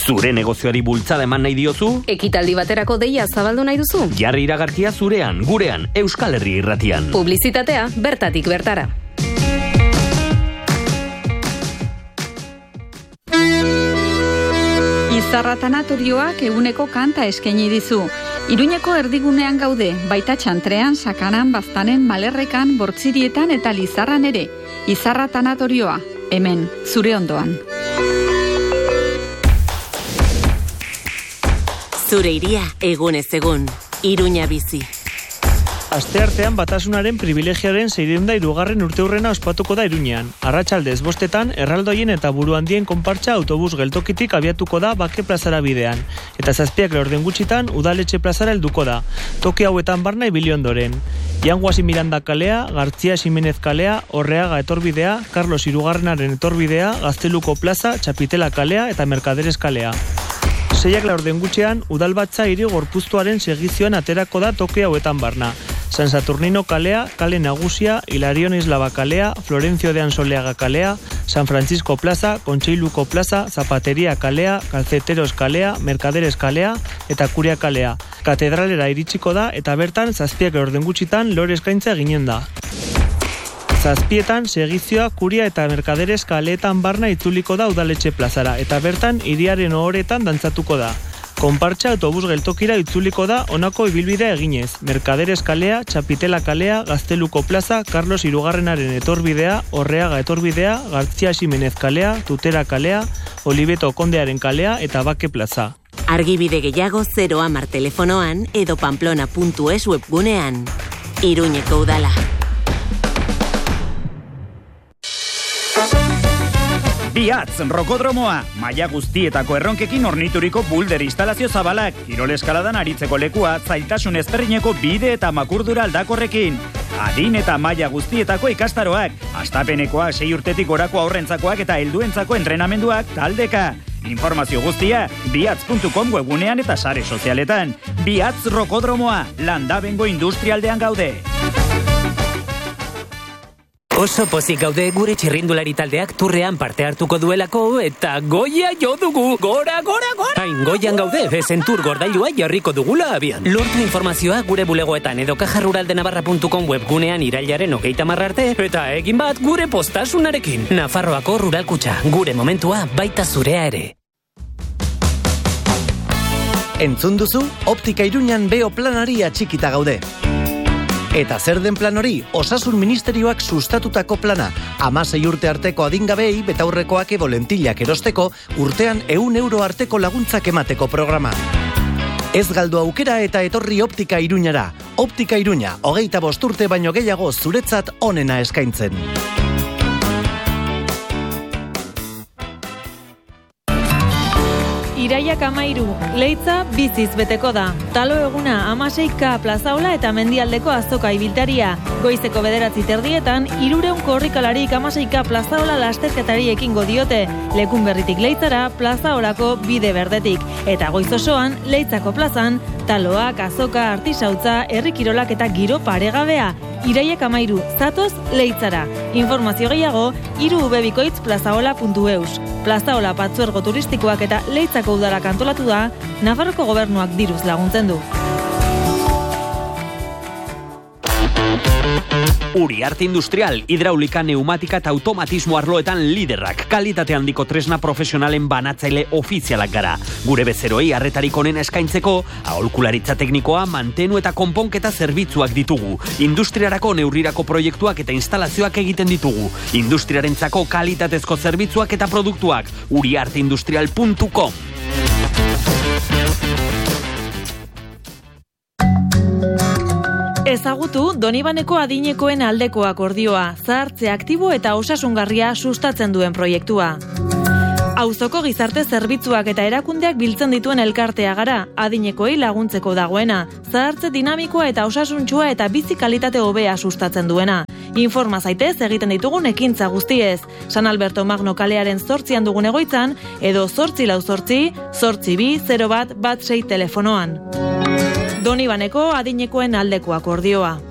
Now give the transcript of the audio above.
Zure negozioari bultzada eman nahi diozu? Ekitaldi baterako deia zabaldu nahi duzu? Jarri iragarkia zurean, gurean, Euskal Herri Irratian. Publizitatea bertatik bertara. Izarra Tanatorioak eguneko kanta eskaini dizu. Iruñeko erdigunean gaude, baita Txantrean, Sakanan, Baztanen, Malerrekan, Bortzirietan eta Lizarran ere. Izarra Tanatorioa, hemen, zure ondoan. Zure iria, egunez egun, Iruña bizi. Asteartean Batasunaren privilegiaren 603. urteurrena ospatuko da Iruñean. Arratsaldez 5 erraldoien eta buruhandien konpartsa autobus geltokitik abiatuko da Bake plazara bidean. Eta 7 gutxitan Udaletxe plazara helduko da. Toki hauetan barna ibili ondoren. Janguasi Miranda kalea, Gartzia Ximenez kalea, Orreaga etorbidea, Carlos Hirugarrenaren etorbidea, Gazteluko plaza, Txapitela kalea eta Mercaderes kalea. 6 gutxean, Udalbatza hiri gorpuztuaren segizioan aterako da toki hauetan barna. San Saturnino kalea, Kale Nagusia, Hilarion Islaba kalea, Florencio de Ansoleaga kalea, San Francisco plaza, Kontseiluko plaza, Zapateria kalea, Calceteros kalea, Mercaderes kalea eta Kuria kalea. Katedralera iritsiko da eta bertan 7 gutxitan lore eskaintza eginen da. 7 segizioa Kuria eta Mercaderes kaleetan barna itzuliko da Udaletxe plazara eta bertan hiriaren ohoretan dantzatuko da. Konpartsa autobus geltokira itzuliko da honako ibilbidea eginez. Mercaderes kalea, Txapitela kalea, Gazteluko plaza, Carlos Hirugarrenaren etorbidea, Orreaga etorbidea, Gartzia Ximenez kalea, Tutera kalea, Olibeto Kondearen kalea eta Bake plaza. Argibide gehiago 010 telefonoan edo pamplona.es webgunean. Iruñeko udala. Biatz, rokodromoa, maila guztietako erronkekin ornituriko bulder instalazio zabalak, kirol eskaladan aritzeko lekua, zailtasun ezberdineko bide eta makurdura aldakorrekin. Adin eta maila guztietako ikastaroak, astapenekoa 6 urtetik gorako aurrentzakoak eta helduentzako entrenamenduak taldeka. Informazio guztia, biatz.com webgunean eta sare sozialetan. Biatz rokodromoa, Landabengo industrialdean gaude. Oso pozik gaude gure txirrindulari taldeak turrean parte hartuko duelako eta goia jo dugu, gora! Hain goian gaude, bezentur gordailua jarriko dugula abian. Lortu informazioa gure bulegoetan edo kajaruraldenavarra.com webgunean irailaren 30 arte eta egin bat gure postasunarekin. Nafarroako Ruralkutxa, gure momentua baita zurea ere. Entzun duzu, Optika Iruñan beo planari atxikita gaude. Eta zer den plan hori, Osasun Ministerioak sustatutako plana. 16 urte arteko adingabei betaurrekoak bolentillak erosteko, urtean 100 euro arteko laguntzak emateko programa. Ez galdu aukera eta etorri Optika Iruñara. Optika Iruña, 25 urte baino gehiago zuretzat onena eskaintzen. Iraiak 13, Leitza biziz beteko da. Talo eguna 16K plazaola eta mendialdeko azoka ibiltaria. Goizeko 9:30 300 korrikalarik 16K plazaola lasterketari ekingo diote. Lekun berritik Leitzara plazaolako bide berdetik. Eta goiz osoan Leitzako plazan taloak, azoka, artisautza, herrikirolak eta giro paregabea. Iraiak 13, zatoz Leitzara. Informazio gehiago, 3ubebikoitz.plazaola.eus. Plazaola patzuergo turistikoak eta Leitzako udalak antolatu da, Nafarroko gobernuak diruz laguntzen du. Uriarte Industrial, hidraulika, neumatika eta automatismo arloetan liderrak. Kalitate handiko tresna profesionalen banatzaile ofizialak gara. Gure bezeroi arretarik onena eskaintzeko, aholkularitza teknikoa, mantenu eta konponketa zerbitzuak ditugu. Industriarako neurrirako proiektuak eta instalazioak egiten ditugu. Industriarentzako kalitatezko zerbitzuak eta produktuak. uriarteindustrial.com. Ezagutu Donibaneko adinekoen aldeko akordioa, zahartze aktibo eta osasungarria sustatzen duen proiektua. Auzoko gizarte zerbitzuak eta erakundeak biltzen dituen elkartea gara, adinekoei laguntzeko dagoena, zahartze dinamikoa eta osasuntsua eta bizi kalitate hobea sustatzen duena. Informa zaitez egiten ditugun ekintza guztiez. San Alberto Magno kalearen 8an dugun egoitzan, edo 848 82 01 16 telefonoan. Donibaneko adinekoen aldeko akordioa.